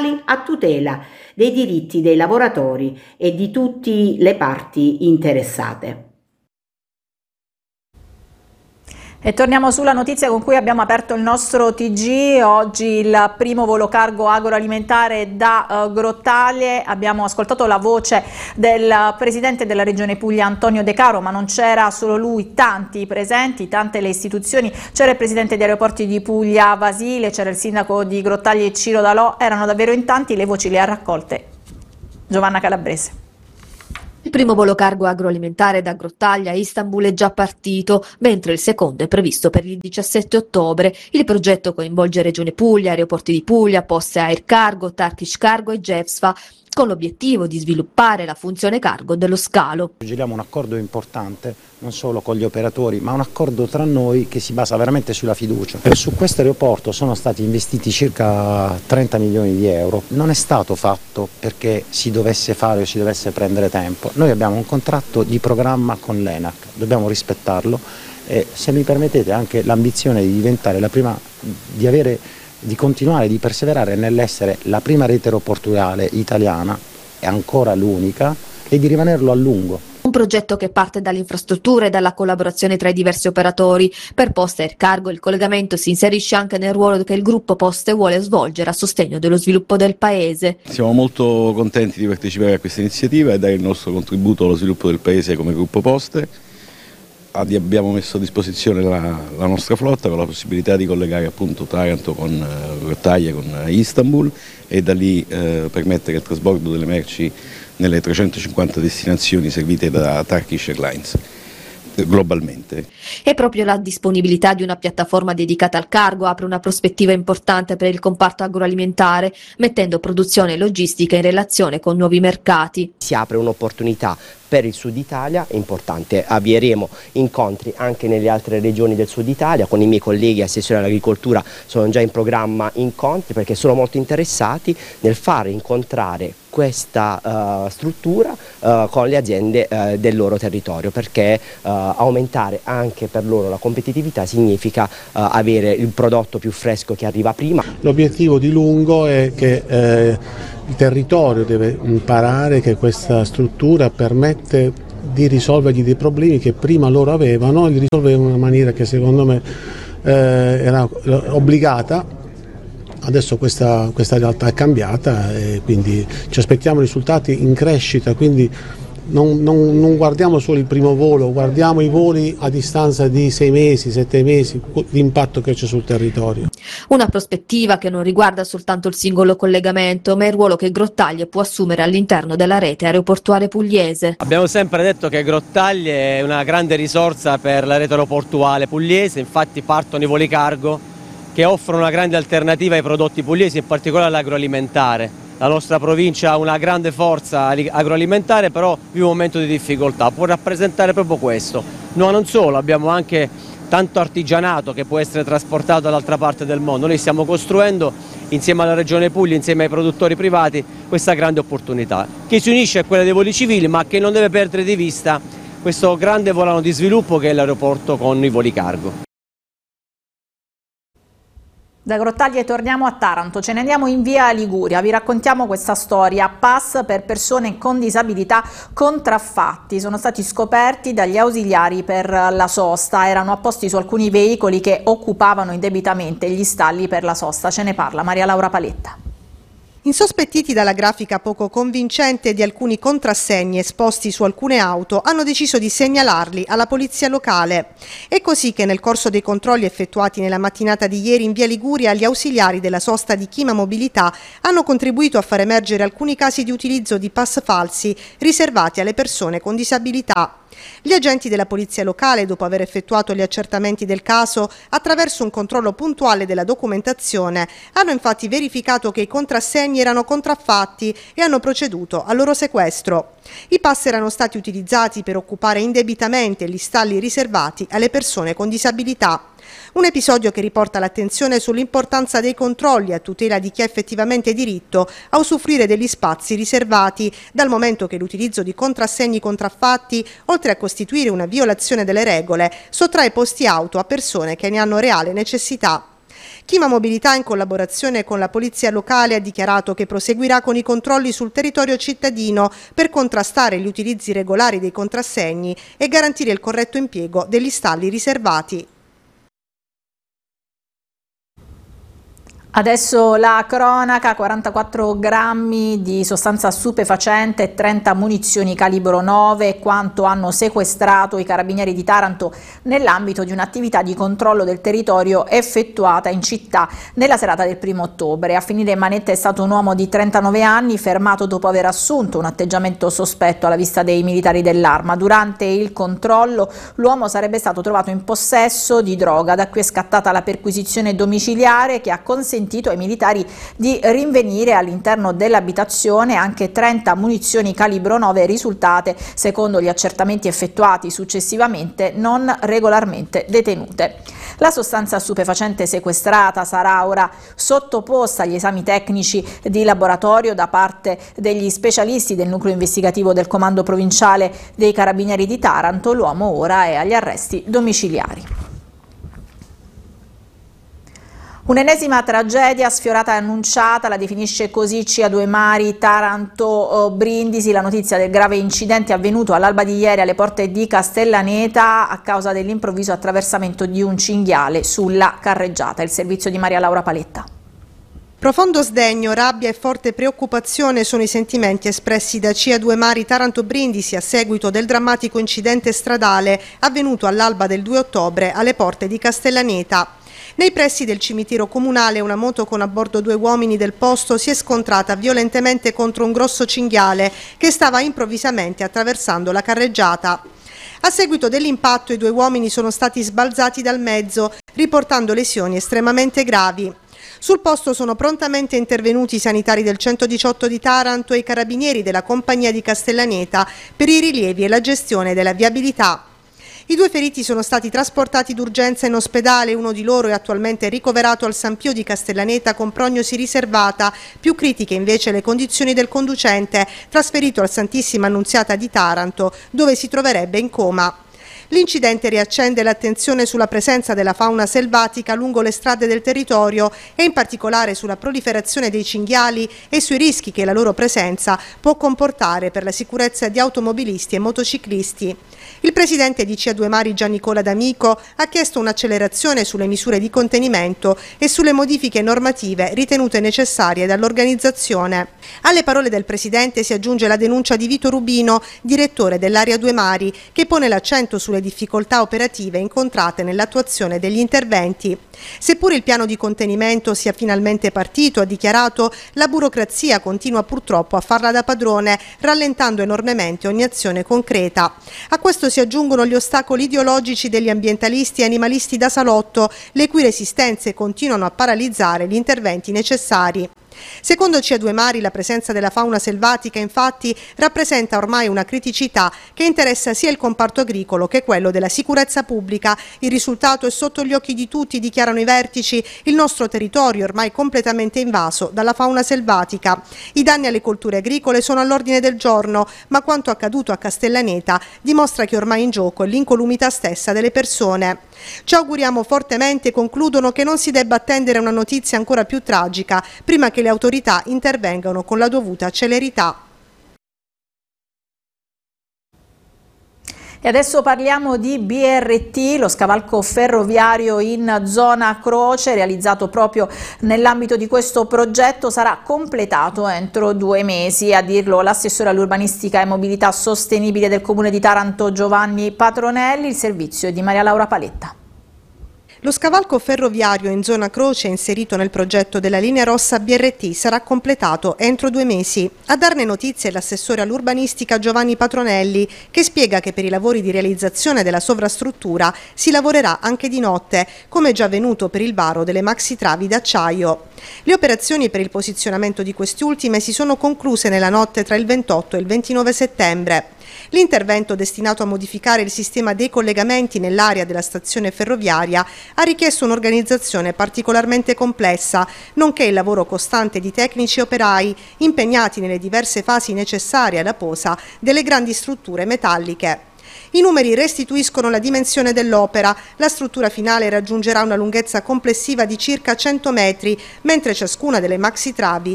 commerciali a tutela dei diritti dei lavoratori e di tutte le parti interessate. E torniamo sulla notizia con cui abbiamo aperto il nostro TG. Oggi il primo volo cargo agroalimentare da Grottaglie. Abbiamo ascoltato la voce del presidente della Regione Puglia Antonio De Caro, ma non c'era solo lui, tanti presenti, tante le istituzioni. C'era il presidente di Aeroporti di Puglia Vasile, c'era il sindaco di Grottaglie Ciro Dalò, erano davvero in tanti, le voci le ha raccolte Giovanna Calabrese. Il primo volo cargo agroalimentare da Grottaglie a Istanbul è già partito, mentre il secondo è previsto per il 17 ottobre. Il progetto coinvolge Regione Puglia, Aeroporti di Puglia, Poste Air Cargo, Turkish Cargo e Gefsfa, con l'obiettivo di sviluppare la funzione cargo dello scalo. Giriamo un accordo importante, non solo con gli operatori, ma un accordo tra noi che si basa veramente sulla fiducia. Su questo aeroporto sono stati investiti circa 30 milioni di euro. Non è stato fatto perché si dovesse fare o si dovesse prendere tempo. Noi abbiamo un contratto di programma con l'ENAC, dobbiamo rispettarlo e, se mi permettete, anche l'ambizione di diventare la prima, di continuare, di perseverare nell'essere la prima rete aeroportuale italiana e ancora l'unica e di rimanerlo a lungo. Un progetto che parte dall'infrastruttura e dalla collaborazione tra i diversi operatori. Per Poste Air Cargo il collegamento si inserisce anche nel ruolo che il gruppo Poste vuole svolgere a sostegno dello sviluppo del paese. Siamo molto contenti di partecipare a questa iniziativa e dare il nostro contributo allo sviluppo del paese come gruppo Poste. Abbiamo messo a disposizione la nostra flotta con la possibilità di collegare appunto Taranto con Grottaglie, con Istanbul, e da lì permettere il trasbordo delle merci nelle 350 destinazioni servite da Turkish Airlines globalmente. E proprio la disponibilità di una piattaforma dedicata al cargo apre una prospettiva importante per il comparto agroalimentare, mettendo produzione e logistica in relazione con nuovi mercati. Si apre un'opportunità per il Sud Italia importante. Avvieremo incontri anche nelle altre regioni del Sud Italia. Con i miei colleghi assessori all'agricoltura sono già in programma incontri, perché sono molto interessati nel fare incontrare questa struttura con le aziende del loro territorio, perché aumentare anche per loro la competitività significa avere il prodotto più fresco che arriva prima. L'obiettivo di lungo è che il territorio deve imparare che questa struttura permette di risolvergli dei problemi che prima loro avevano, e li risolve in una maniera che secondo me era obbligata. Adesso questa realtà è cambiata e quindi ci aspettiamo risultati in crescita, quindi non guardiamo solo il primo volo, guardiamo i voli a distanza di 6 mesi, 7 mesi, l'impatto che c'è sul territorio. Una prospettiva che non riguarda soltanto il singolo collegamento, ma il ruolo che Grottaglie può assumere all'interno della rete aeroportuale pugliese. Abbiamo sempre detto che Grottaglie è una grande risorsa per la rete aeroportuale pugliese, infatti partono i voli cargo che offrono una grande alternativa ai prodotti pugliesi, in particolare all'agroalimentare. La nostra provincia ha una grande forza agroalimentare, però vive un momento di difficoltà, può rappresentare proprio questo. No, non solo, abbiamo anche tanto artigianato che può essere trasportato dall'altra parte del mondo. Noi stiamo costruendo, insieme alla Regione Puglia, insieme ai produttori privati, questa grande opportunità, che si unisce a quella dei voli civili, ma che non deve perdere di vista questo grande volano di sviluppo che è l'aeroporto con i voli cargo. Da Grottaglie torniamo a Taranto, ce ne andiamo in via Liguria, vi raccontiamo questa storia. Pass per persone con disabilità contraffatti, sono stati scoperti dagli ausiliari per la sosta, erano apposti su alcuni veicoli che occupavano indebitamente gli stalli per la sosta. Ce ne parla Maria Laura Paletta. Insospettiti dalla grafica poco convincente di alcuni contrassegni esposti su alcune auto, hanno deciso di segnalarli alla polizia locale. È così che nel corso dei controlli effettuati nella mattinata di ieri in via Liguria, gli ausiliari della sosta di Chima Mobilità hanno contribuito a far emergere alcuni casi di utilizzo di pass falsi riservati alle persone con disabilità. Gli agenti della polizia locale, dopo aver effettuato gli accertamenti del caso, attraverso un controllo puntuale della documentazione, hanno infatti verificato che i contrassegni erano contraffatti e hanno proceduto al loro sequestro. I pass erano stati utilizzati per occupare indebitamente gli stalli riservati alle persone con disabilità. Un episodio che riporta l'attenzione sull'importanza dei controlli a tutela di chi ha effettivamente diritto a usufruire degli spazi riservati, dal momento che l'utilizzo di contrassegni contraffatti, oltre a costituire una violazione delle regole, sottrae posti auto a persone che ne hanno reale necessità. Kima Mobilità, in collaborazione con la polizia locale, ha dichiarato che proseguirà con i controlli sul territorio cittadino per contrastare gli utilizzi regolari dei contrassegni e garantire il corretto impiego degli stalli riservati. Adesso la cronaca: 44 grammi di sostanza stupefacente e 30 munizioni calibro 9, quanto hanno sequestrato i carabinieri di Taranto nell'ambito di un'attività di controllo del territorio effettuata in città nella serata del 1° ottobre. A finire in manette è stato un uomo di 39 anni, fermato dopo aver assunto un atteggiamento sospetto alla vista dei militari dell'Arma. Durante il controllo l'uomo sarebbe stato trovato in possesso di droga, da cui è scattata la perquisizione domiciliare che ha consentito ai militari di rinvenire all'interno dell'abitazione anche 30 munizioni calibro 9 risultate, secondo gli accertamenti effettuati successivamente, non regolarmente detenute. La sostanza stupefacente sequestrata sarà ora sottoposta agli esami tecnici di laboratorio da parte degli specialisti del nucleo investigativo del Comando Provinciale dei Carabinieri di Taranto. L'uomo ora è agli arresti domiciliari. Un'ennesima tragedia sfiorata e annunciata, la definisce così CA2 Mari Taranto Brindisi. La notizia del grave incidente avvenuto all'alba di ieri alle porte di Castellaneta a causa dell'improvviso attraversamento di un cinghiale sulla carreggiata. Il servizio di Maria Laura Paletta. Profondo sdegno, rabbia e forte preoccupazione sono i sentimenti espressi da CA2 Mari Taranto Brindisi a seguito del drammatico incidente stradale avvenuto all'alba del 2 ottobre alle porte di Castellaneta. Nei pressi del cimitero comunale una moto con a bordo 2 uomini del posto si è scontrata violentemente contro un grosso cinghiale che stava improvvisamente attraversando la carreggiata. A seguito dell'impatto i 2 uomini sono stati sbalzati dal mezzo, riportando lesioni estremamente gravi. Sul posto sono prontamente intervenuti i sanitari del 118 di Taranto e i carabinieri della compagnia di Castellaneta per i rilievi e la gestione della viabilità. I 2 feriti sono stati trasportati d'urgenza in ospedale, uno di loro è attualmente ricoverato al San Pio di Castellaneta con prognosi riservata, più critiche invece le condizioni del conducente, trasferito al Santissima Annunziata di Taranto, dove si troverebbe in coma. L'incidente riaccende l'attenzione sulla presenza della fauna selvatica lungo le strade del territorio e in particolare sulla proliferazione dei cinghiali e sui rischi che la loro presenza può comportare per la sicurezza di automobilisti e motociclisti. Il presidente di CA2 Mari Giannicola D'Amico ha chiesto un'accelerazione sulle misure di contenimento e sulle modifiche normative ritenute necessarie dall'organizzazione. Alle parole del presidente si aggiunge la denuncia di Vito Rubino, direttore dell'Area 2 Mari, che pone l'accento sulle difficoltà operative incontrate nell'attuazione degli interventi. Seppur il piano di contenimento sia finalmente partito, ha dichiarato, la burocrazia continua purtroppo a farla da padrone, rallentando enormemente ogni azione concreta. A questo si aggiungono gli ostacoli ideologici degli ambientalisti e animalisti da salotto, le cui resistenze continuano a paralizzare gli interventi necessari. Secondo CA2 Mari la presenza della fauna selvatica infatti rappresenta ormai una criticità che interessa sia il comparto agricolo che quello della sicurezza pubblica. Il risultato è sotto gli occhi di tutti, dichiarano i vertici, il nostro territorio è ormai completamente invaso dalla fauna selvatica. I danni alle colture agricole sono all'ordine del giorno, ma quanto accaduto a Castellaneta dimostra che ormai in gioco è l'incolumità stessa delle persone. Ci auguriamo fortemente, concludono, che non si debba attendere una notizia ancora più tragica prima che le autorità intervengano con la dovuta celerità. E adesso parliamo di BRT, lo scavalco ferroviario in zona Croce, realizzato proprio nell'ambito di questo progetto, sarà completato entro 2 mesi, a dirlo l'assessore all'urbanistica e mobilità sostenibile del Comune di Taranto Giovanni Patronelli. Il servizio è di Maria Laura Paletta. Lo scavalco ferroviario in zona Croce, inserito nel progetto della linea rossa BRT, sarà completato entro 2 mesi. A darne notizie l'assessore all'urbanistica Giovanni Patronelli, che spiega che per i lavori di realizzazione della sovrastruttura si lavorerà anche di notte, come già avvenuto per il varo delle maxi travi d'acciaio. Le operazioni per il posizionamento di queste ultime si sono concluse nella notte tra il 28 e il 29 settembre. L'intervento, destinato a modificare il sistema dei collegamenti nell'area della stazione ferroviaria, ha richiesto un'organizzazione particolarmente complessa, nonché il lavoro costante di tecnici e operai impegnati nelle diverse fasi necessarie alla posa delle grandi strutture metalliche. I numeri restituiscono la dimensione dell'opera. La struttura finale raggiungerà una lunghezza complessiva di circa 100 metri, mentre ciascuna delle maxi travi